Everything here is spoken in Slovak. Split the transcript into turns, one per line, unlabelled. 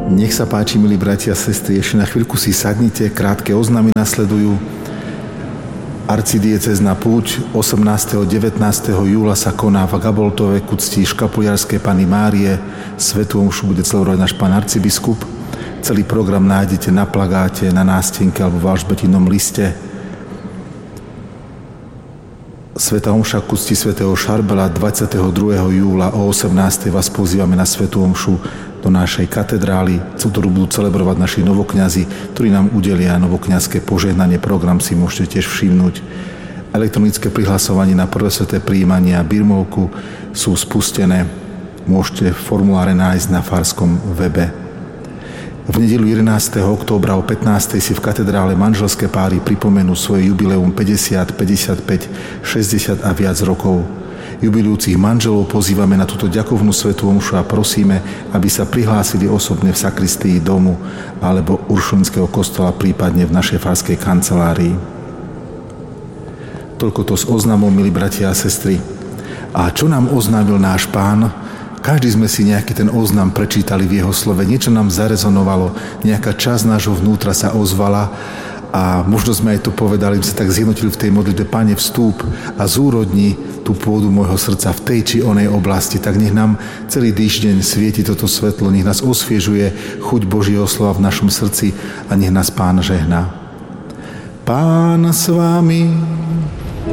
Nech sa páči, milí bratia a sestry, ešte na chvíľku si sadnite, krátke oznámy nasledujú. Arcidiecézna púť 18. 19. júla sa koná v Gaboltove ku cti škapuliarskej Panny Márie. Svätú omšu bude celebrovať náš pán arcibiskup. Celý program nájdete na plagáte, na nástenke alebo v alžbetinom liste. Svätá omša ku cti svätého Šarbela 22. júla o 18. vás pozývame na svätú omšu do našej katedrály, ktorú budú celebrovať naši novokňazi, ktorí nám udelia novokňazské požehnanie. Program si môžete tiež všimnúť. Elektronické prihlasovanie na prvé sväté prijímanie a birmovku sú spustené. Môžete formuláre nájsť na farskom webe. V nedeľu 11. októbra o 15. si v katedrále manželské páry pripomenú svoje jubileum 50, 55, 60 a viac rokov. Jubilujúcich manželov pozývame na túto ďakovnú svätú omšu a prosíme, aby sa prihlásili osobne v sakristii domu alebo uršulinského kostola, prípadne v našej farskej kancelárii. Toľko to s oznamom, milí bratia a sestry. A čo nám oznámil náš Pán? Každý sme si nejaký ten oznam prečítali v jeho slove. Niečo nám zarezonovalo, nejaká časť nášho vnútra sa ozvala a možno sme aj to povedali, sme sa tak zjednotili v tej modlitbe: Pane, vstúp a zúrodni tú pôdu môjho srdca v tej či onej oblasti. Tak nech nám celý týždeň svieti toto svetlo, nech nás osviežuje chuť Božieho slova v našom srdci a nech nás Pán žehná. Pán s vami.